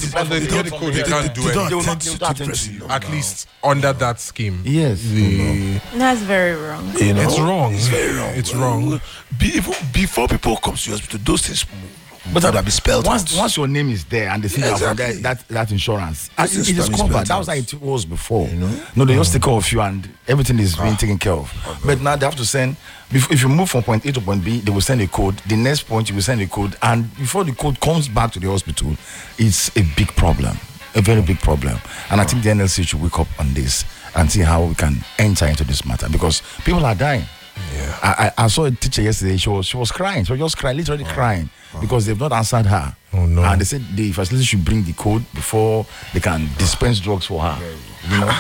B: code, they can't do anything. At least under that scheme.
F: Yes.
D: That's very wrong.
B: It's wrong.
E: It's very wrong.
B: It's wrong.
E: Before people come to the hospital, those things but that be spelled
F: once your name is there and they see that insurance, it is covered. That was how it was before. No, they just take care of you and everything is being taken care of. But now they have to send. If you move from point A to point B, they will send a code. The next point you will send a code, and before the code comes back to the hospital, it's a big problem, a very big problem. And I think the NLC should wake up on this and see how we can enter into this matter, because people are dying. Yeah. I saw a teacher yesterday. She was crying. She was just crying, literally crying, because they've not answered her.
B: Oh no!
F: And they said the facility should bring the code before they can dispense drugs for her. You know.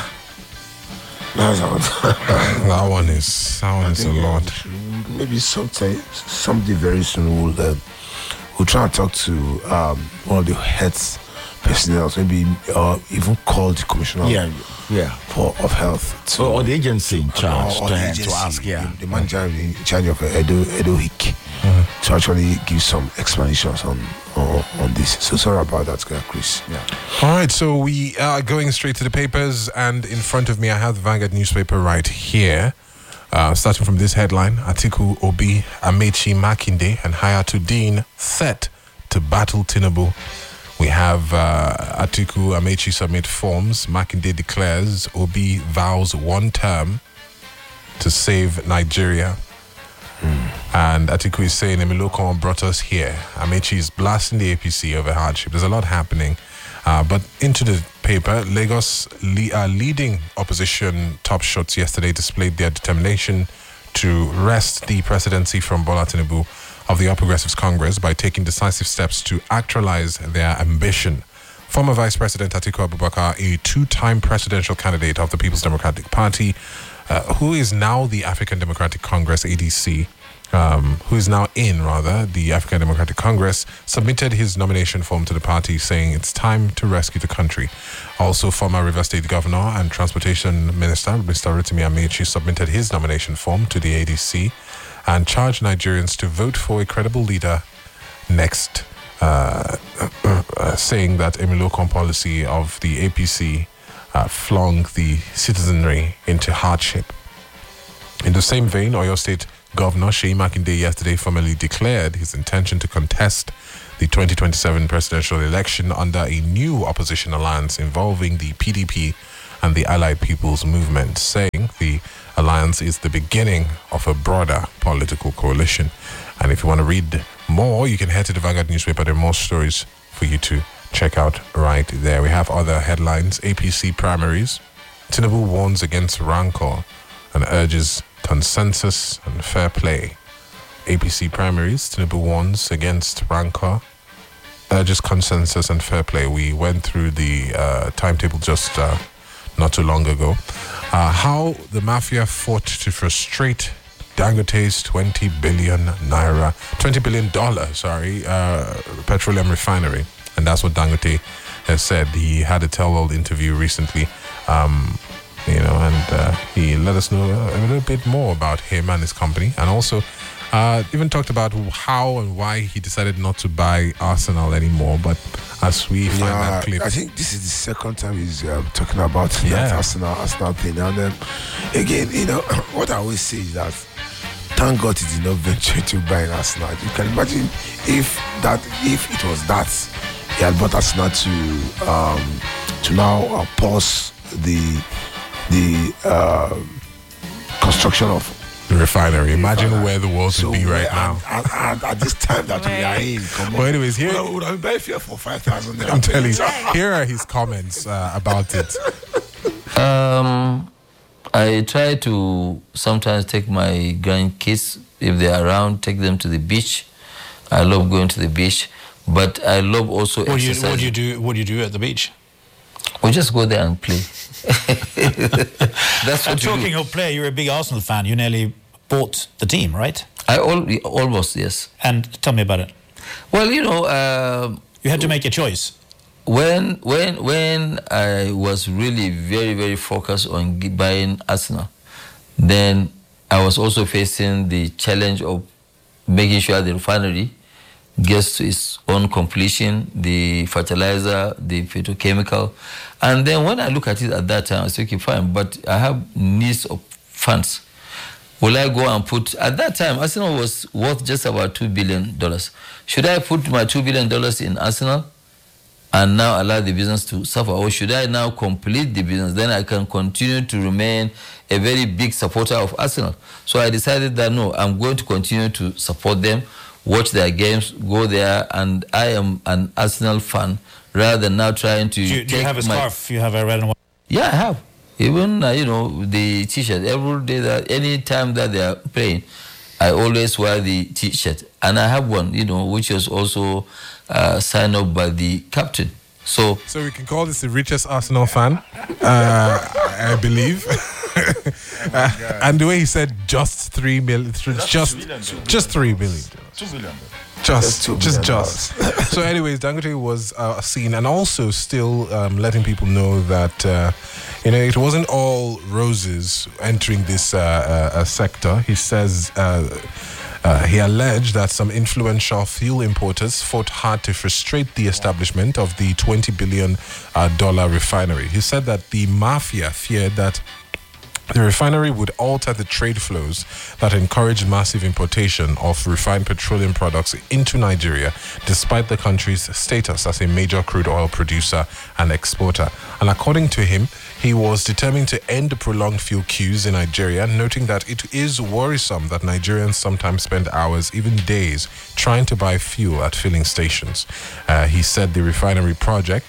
B: That one is a lot.
E: Maybe something very soon we'll try to talk to one of the heads personnel, maybe even call the commissioner of health
F: or the agency in charge to ask
E: the manager in charge of Edo Hick to actually give some explanations on this. So sorry about that, Chris.
B: All right, so we are going straight to the papers, and in front of me I have the Vanguard newspaper right here. Starting from this headline: Atiku, Obi, Amechi, Makinde and Hayatuddin set to battle Tinubu. We have Atiku, Amechi submit forms. Makinde declares Obi vows one term to save Nigeria. And Atiku is saying Emilokon brought us here. Amechi is blasting the APC over hardship. There's a lot happening. But into the paper, Lagos leading opposition top shots yesterday displayed their determination to wrest the presidency from Bola Tinubu of the All Progressives Congress by taking decisive steps to actualize their ambition. Former Vice President Atiku Abubakar, a two-time presidential candidate of the People's Democratic Party, who is now the African Democratic Congress, ADC, who is now in, the African Democratic Congress, submitted his nomination form to the party, saying it's time to rescue the country. Also, former Rivers State Governor and Transportation Minister, Mr. Rotimi Amechi, submitted his nomination form to the ADC and charged Nigerians to vote for a credible leader next, saying that Emilokon policy of the APC flung the citizenry into hardship. In the same vein, Oyo State Governor Seyi Makinde yesterday formally declared his intention to contest the 2027 presidential election under a new opposition alliance involving the PDP and the Allied People's Movement, saying the alliance is the beginning of a broader political coalition. And if you want to read more, you can head to the Vanguard newspaper. There are more stories for you to check out right there. We have other headlines. APC primaries. Tinubu warns against rancor and urges consensus and fair play. APC primaries. Tinubu warns against rancor, urges consensus and fair play. We went through the timetable just not too long ago. How the mafia fought to frustrate Dangote's $20 billion petroleum refinery. And that's what Dangote has said. He had a tell-all interview recently, and he let us know a little bit more about him and his company, and also even talked about how and why he decided not to buy Arsenal anymore. But as we find that clip,
E: I think this is the second time he's talking about that Arsenal thing. And again, what I always say is that thank God he did not venture to buy Arsenal. You can imagine if it was that he had bought Arsenal to now pause the construction of
B: the refinery. Imagine where the world would be right now.
E: At this time that we are in.
B: But anyways, here
E: would have been here for 5,000.
B: I'm telling you, here are his comments about it.
Q: I try to sometimes take my grandkids, if they're around, take them to the beach. I love going to the beach, but I love also exercising.
R: What do you do at the beach?
Q: We just go there and play. That's what
R: talking of play, you're a big Arsenal fan. You nearly bought the team, right?
Q: Almost, yes.
R: And tell me about it.
Q: Well,
R: you had to make a choice.
Q: When I was really very, very focused on buying Arsenal, then I was also facing the challenge of making sure the refinery gets to its own completion, the fertilizer, the petrochemical. And then when I look at it at that time, I said, okay, fine, but I have needs of funds. Will I go and put, at that time, Arsenal was worth just about $2 billion. Should I put my $2 billion in Arsenal and now allow the business to suffer? Or should I now complete the business? Then I can continue to remain a very big supporter of Arsenal. So I decided that no, I'm going to continue to support them, watch their games, go there, and I am an Arsenal fan rather than now trying to
R: do you have a scarf? You have a red and white?
Q: Yeah, I have. Even, the T-shirt. Every day, any time that they are playing, I always wear the T-shirt. And I have one, which was also signed up by the captain. So
B: we can call this the richest Arsenal fan, I believe. And the way he said just 3 million, just 3 billion.
F: 2 billion.
B: Just. So anyways, Dangote was seen and also still letting people know that, it wasn't all roses entering this sector. He says he alleged that some influential fuel importers fought hard to frustrate the establishment of the $20 billion refinery. He said that the mafia feared that the refinery would alter the trade flows that encouraged massive importation of refined petroleum products into Nigeria, despite the country's status as a major crude oil producer and exporter. And according to him, he was determined to end the prolonged fuel queues in Nigeria, noting that it is worrisome that Nigerians sometimes spend hours, even days, trying to buy fuel at filling stations. He said the refinery project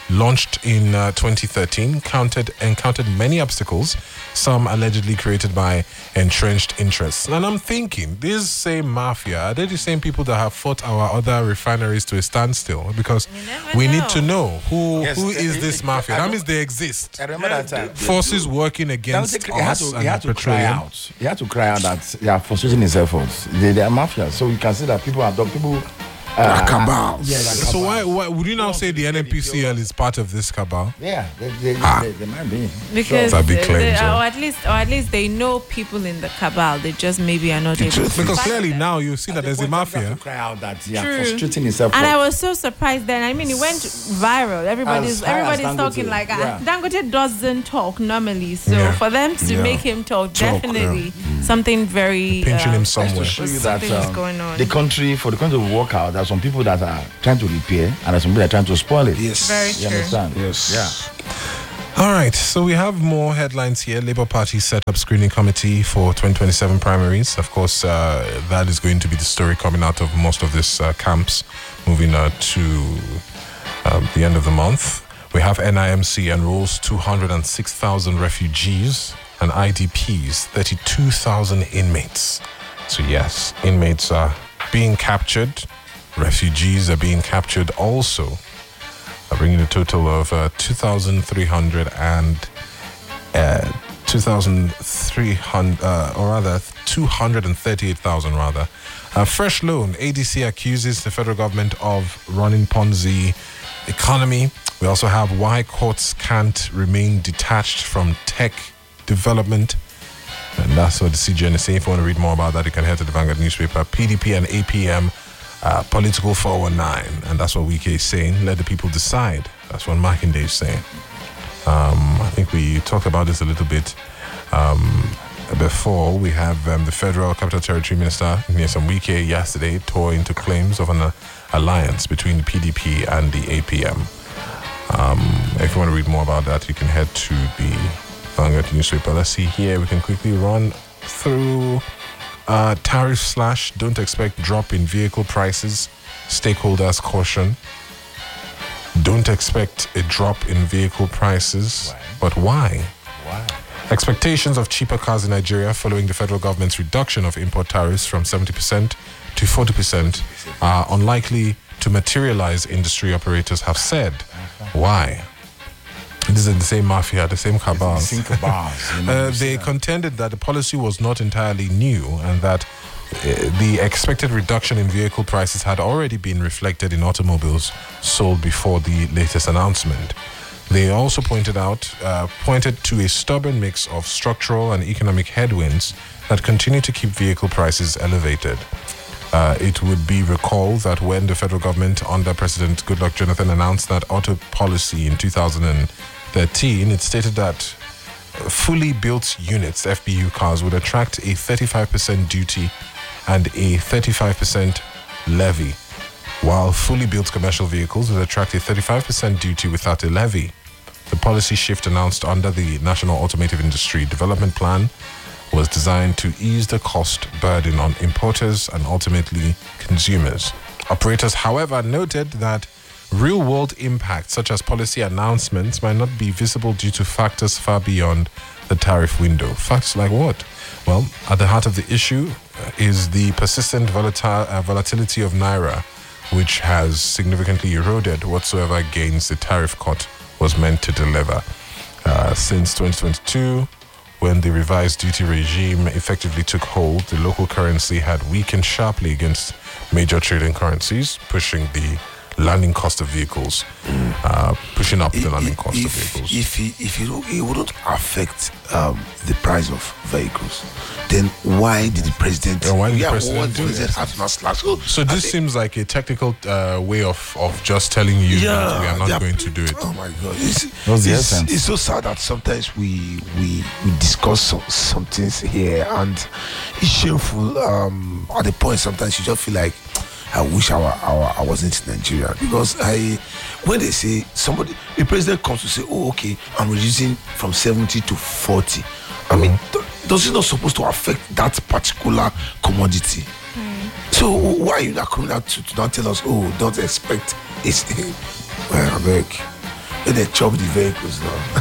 B: launched in 2013, encountered many obstacles, some allegedly created by entrenched interests. And I'm thinking, this same mafia, are they the same people that have fought our other refineries to a standstill? Because we need to know who is this mafia. That means they exist.
F: I remember that time.
B: Forces working against us and petroleum.
F: He had to cry out that they are frustrating his efforts. They are mafia. So you can see that people
E: cabal.
B: So why would you now say the NNPCL is part of this cabal?
F: Yeah, they might be.
D: Because
B: so,
D: or at least they know people in the cabal. They just maybe are not able to.
B: Because clearly now you see that there's a mafia.
F: Cry out that they are frustrating himself.
D: And I was so surprised then. I mean, it went viral. Everybody's talking like Dangote doesn't talk normally. So for them to make him talk, definitely something very
B: pinching him somewhere.
F: To show you that
D: is going on.
F: For the country to work out, there are some people that are trying to repair and there are some people that are trying to spoil it.
B: Yes.
D: Very true.
F: You understand?
B: Yes. Yeah. All right. So we have more headlines here. Labour Party set up screening committee for 2027 primaries. Of course, that is going to be the story coming out of most of these camps moving to the end of the month. We have NIMC enrolls 206,000 refugees and IDPs, 32,000 inmates. So yes, inmates are being captured. Refugees are being captured also, bringing a total of 238,000 rather. Fresh loan. ADC accuses the federal government of running Ponzi economy. We also have why courts can't remain detached from tech development. And that's what the CGN is saying. If you want to read more about that, you can head to the Vanguard newspaper. PDP and APM, political 419. And that's what Wike is saying. Let the people decide. That's what Makinde is saying. I think we talked about this a little bit before. We have the Federal Capital Territory Minister, Nyesom Wike, yesterday tore into claims of an alliance between the PDP and the APM. If you want to read more about that, you can head to the Vanguard newspaper. Let's see here. We can quickly run through tariff slash. Don't expect drop in vehicle prices. Stakeholders caution. Don't expect a drop in vehicle prices. Why? But why? Expectations of cheaper cars in Nigeria following the federal government's reduction of import tariffs from 70% to 40% are unlikely to materialize, industry operators have said. Why? This is the same mafia, the same cabals. They contended that the policy was not entirely new and that the expected reduction in vehicle prices had already been reflected in automobiles sold before the latest announcement. They also pointed to a stubborn mix of structural and economic headwinds that continue to keep vehicle prices elevated. It would be recalled that when the federal government under President Goodluck Jonathan announced that auto policy in 2013, it stated that fully built units, FBU cars, would attract a 35% duty and a 35% levy, while fully built commercial vehicles would attract a 35% duty without a levy. The policy shift announced under the National Automotive Industry Development Plan was designed to ease the cost burden on importers and ultimately consumers. Operators, however, noted that real-world impacts such as policy announcements might not be visible due to factors far beyond the tariff window. Facts like what? Well, at the heart of the issue is the persistent volatility of Naira, which has significantly eroded whatsoever gains the tariff cut was meant to deliver. Since 2022, when the revised duty regime effectively took hold, the local currency had weakened sharply against major trading currencies, pushing the landing cost of vehicles, pushing up the landing cost of vehicles.
E: If it wouldn't affect the price of vehicles, then why did the president?
B: Do it? So this
E: seems
B: seems like a technical way of just telling you that we are not going to do it.
E: Oh my God! It's so sad that sometimes we discuss some things here, and it's shameful. At the point, sometimes you just feel like, I wish I wasn't in Nigeria, because when they say the president comes to say, oh, okay, I'm reducing from 70 to 40. I mean, does it not supposed to affect that particular commodity? So why are you not coming out to not tell us, oh, don't expect it's well, I beg. they chop the vehicles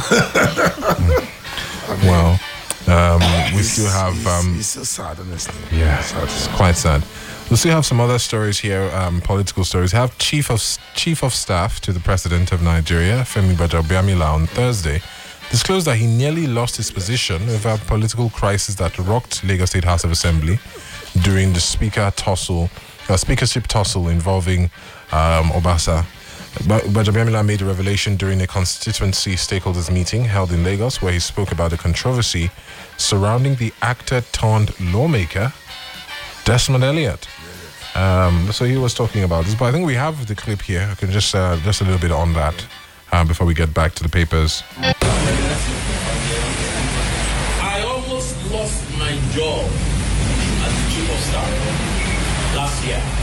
B: now. We still have.
E: It's so sad, honestly.
B: Yeah, it's quite sad. We still have some other stories here, political stories. We have Chief of Staff to the President of Nigeria, Femi Gbajabiamila, on Thursday, disclosed that he nearly lost his position over a political crisis that rocked Lagos State House of Assembly during the speakership tussle involving Obasa. Gbajabiamila made a revelation during a constituency stakeholders meeting held in Lagos, where he spoke about the controversy surrounding the actor-turned-lawmaker Desmond Elliott. So he was talking about this, but I think we have the clip here. I can just a little bit on that before we get back to the papers.
S: I almost lost my job as the chief of staff last year.